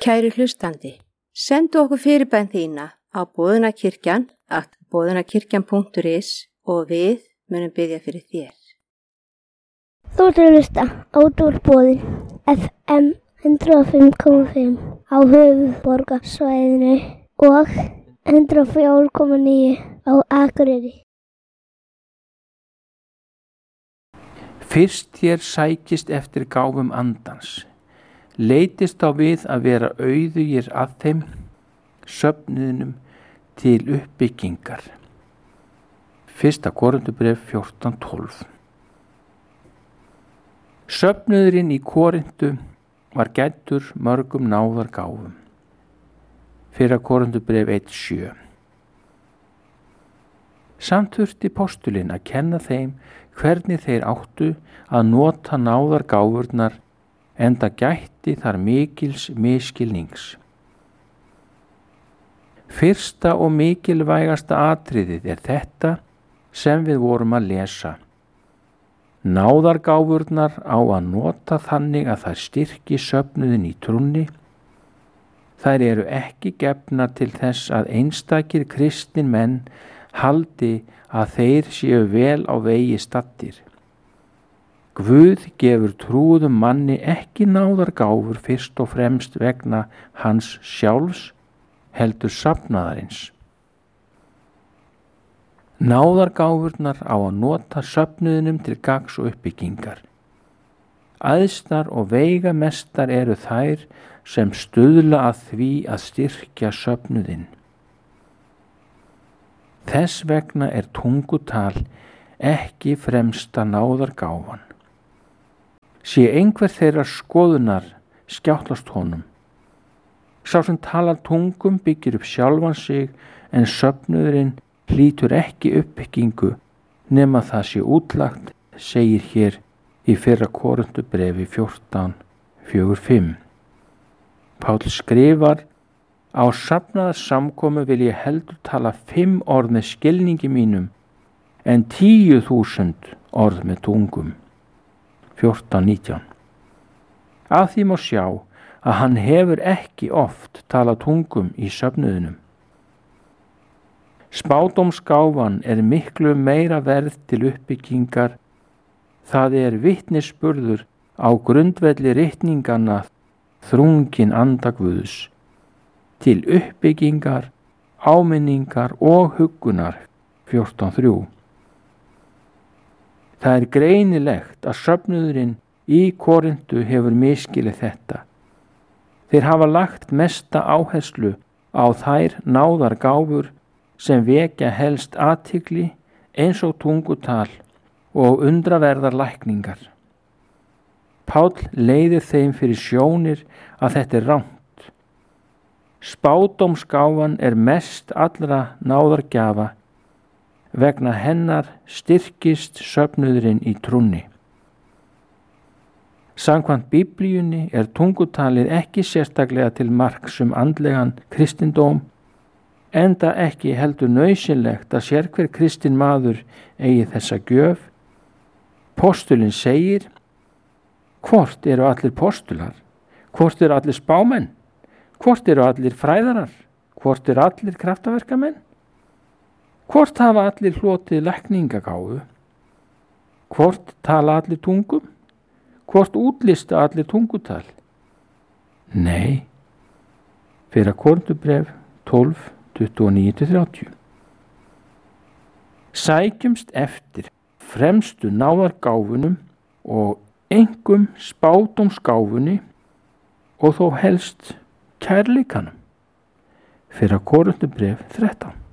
Kæri hlustandi, sendu okkur fyrirbæn þína á boðunarkirkjan.is og við munum biðja fyrir þér. Þú ert að hlusta á Útvarpsboðið FM 105.5 á höfuðborgarsvæðinu og 104.9 á Akureyri. Fyrst þér sækist eftir gáfum andans, leitist þá við að vera auðugir að þeim, söfnuðinum til uppbyggingar. 1. Korinthubréf 14:12. Söfnuðurinn í Korintu var gæddur mörgum náðargáfum. 1. Korinthubréf 1:7. Samt þurfti postulinn að kenna þeim hvernig þeir áttu að nota náðargáfurnar, enda gætti þar mikils misskilnings. Fyrsta og mikilvægasta atriðið er þetta sem við vorum að lesa. Náðargáfurnar á að nota þannig að þær styrki söfnuðin í trúnni. Þær eru ekki gefnar til þess að einstakir kristnir menn haldi að þeir séu vel á vegi staddir. Guð gefur trúðum manni ekki náðargáfur fyrst og fremst vegna hans sjálfs, heldur safnaðarins. Náðargáfurnar á að nota söfnuðinum til gagns og uppbyggingar. Æðstar og veigamestar eru þær sem stuðla að því að styrkja söfnuðinn. Þess vegna er tungutal ekki fremsta náðargáfan. Sé einhver þeirra skoðunar skjáttlast honum. Sá sem talar tungum byggir upp sjálfan sig, en söfnuðurinn hlýtur ekki uppbyggingu nema það sé útlagt, segir hér í 1. Korinthubréfi 14:4-5. Páll skrifar: Á safnaðarsamkomu vil ég heldur tala 5 orð með skilningi mínum en 10.000 orð með tungum. 14:19. Af því má sjá að hann hefur ekki oft talað tungum í söfnuðinum. Spádómsgáfan er miklu meira verð til uppbyggingar. Það er vitnisburður á grundvelli ritninganna þrungin anda Guðs, til uppbyggingar, áminningar og huggunar. 14:3. Það er greinilegt að söfnuðurinn í Korintu hefur misskilið þetta. Þeir hafa lagt mesta áherslu á þær náðargáfur sem vekja helst athygli, eins og tungutal og undraverðar lækningar. Páll leiðir þeim fyrir sjónir að þetta er rangt. Spádómsgáfan er mest allra náðargjafa, vegna hennar styrkist söfnuðurinn í trúnni. Samkvæmt Biblíunni er tungutalið ekki sérstaklega til marks andlegan kristindóm, enda ekki heldur nauðsynlegt að sérhver kristinn maður eigi þessa gjöf. Postulinn segir: hvort eru allir postular? Hvort eru allir spámenn? Hvort eru allir fræðarar? Hvort eru allir kraftaverkamenn? Hvort hafa allir hlotið lækningagáfu? Hvort tala allir tungum? Hvort útlista allir tungutal? Nei. 1. Korinthubréf 12:29-30. Sækjumst eftir fremstu náðargáfunum og einkum spádómsgáfunni og þó helst kærleikanum. 1. Korinthubréf 13.